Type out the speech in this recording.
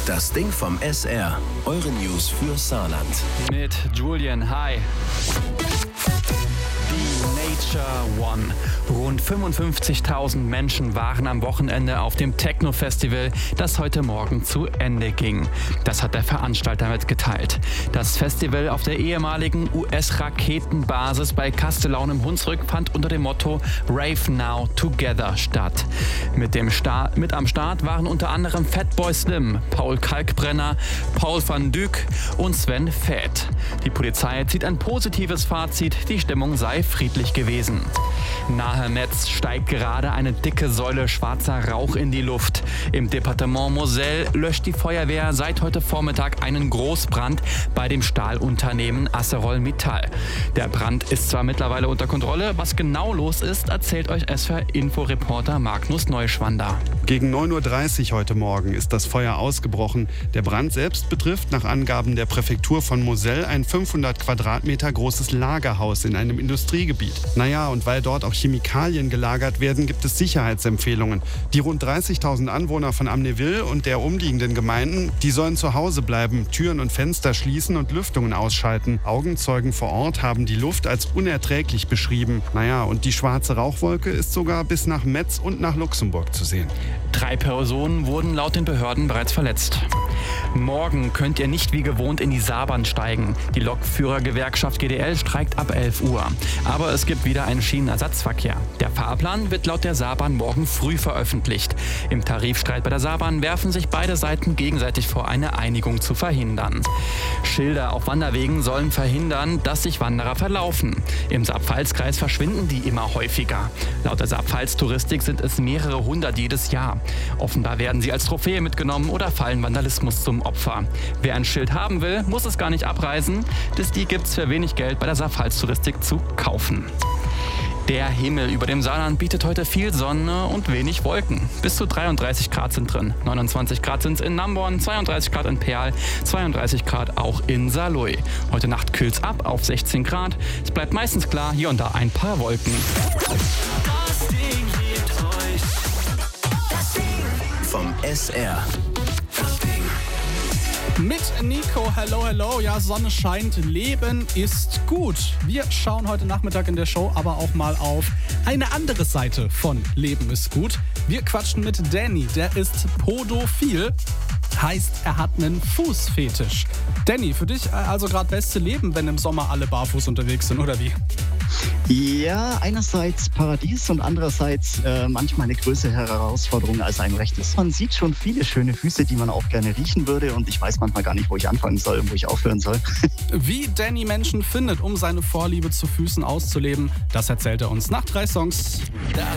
Das Ding vom SR. Eure News für Saarland. Mit Julian, hi. Die Nature One. Rund 55.000 Menschen waren am Wochenende auf dem Techno-Festival, das heute Morgen zu Ende ging. Das hat der Veranstalter mitgeteilt. Das Festival auf der ehemaligen US-Raketenbasis bei Castellaun im Hunsrück fand unter dem Motto Rave Now Together statt. Mit am Start waren unter anderem Fatboy Slim, Paul Kalkbrenner, Paul van Dyk und Sven Väth. Die Polizei zieht ein positives Fazit, die Stimmung sei friedlich gewesen. Nahe Metz steigt gerade eine dicke Säule schwarzer Rauch in die Luft. Im Departement Moselle löscht die Feuerwehr seit heute Vormittag einen Großbrand bei dem Stahlunternehmen ArcelorMittal. Der Brand ist zwar mittlerweile unter Kontrolle, was genau los ist, erzählt euch SWR-Info-Reporter Magnus Neuschwander. Gegen 9.30 Uhr heute Morgen ist das Feuer ausgebrochen. Der Brand selbst betrifft nach Angaben der Präfektur von Moselle ein 500 Quadratmeter großes Lagerhaus in einem Industriegebiet. Naja, und weil dort auch Chemikalien gelagert werden, gibt es Sicherheitsempfehlungen. Die rund 30.000 Anwohner von Amnéville und der umliegenden Gemeinden, die sollen zu Hause bleiben, Türen und Fenster schließen und Lüftungen ausschalten. Augenzeugen vor Ort haben die Luft als unerträglich beschrieben. Naja, und die schwarze Rauchwolke ist sogar bis nach Metz und nach Luxemburg zu sehen. 3 Personen wurden laut den Behörden bereits verletzt. Morgen könnt ihr nicht wie gewohnt in die Saarbahn steigen. Die Lokführergewerkschaft GDL streikt ab 11 Uhr. Aber es gibt wieder einen Schienenersatzverkehr. Der Fahrplan wird laut der Saarbahn morgen früh veröffentlicht. Im Tarifstreit bei der Saarbahn werfen sich beide Seiten gegenseitig vor, eine Einigung zu verhindern. Schilder auf Wanderwegen sollen verhindern, dass sich Wanderer verlaufen. Im Saarpfalz-Kreis verschwinden die immer häufiger. Laut der Saarpfalz-Touristik sind es mehrere hundert jedes Jahr. Offenbar werden sie als Trophäe mitgenommen oder fallen Vandalismus zum Opfer. Wer ein Schild haben will, muss es gar nicht abreißen. Die gibt's für wenig Geld bei der Saarpfalz-Touristik zu kaufen. Der Himmel über dem Saarland bietet heute viel Sonne und wenig Wolken. Bis zu 33 Grad sind drin. 29 Grad sind es in Namborn, 32 Grad in Perl, 32 Grad auch in Saarlouis. Heute Nacht kühlt's ab auf 16 Grad. Es bleibt meistens klar, hier und da ein paar Wolken. Das Ding hebt euch. Das Ding vom SR. Das Ding. Mit Nico, hello, ja, Sonne scheint, Leben ist gut. Wir schauen heute Nachmittag in der Show aber auch mal auf eine andere Seite von Leben ist gut. Wir quatschen mit Danny, der ist podophil, heißt, er hat einen Fußfetisch. Danny, für dich also gerade beste Leben, wenn im Sommer alle barfuß unterwegs sind, oder wie? Ja, einerseits Paradies und andererseits manchmal eine größere Herausforderung als ein rechtes. Man sieht schon viele schöne Füße, die man auch gerne riechen würde und ich weiß manchmal gar nicht, wo ich anfangen soll und wo ich aufhören soll. Wie Danny Menschen findet, um seine Vorliebe zu Füßen auszuleben, das erzählt er uns nach 3 Songs. Das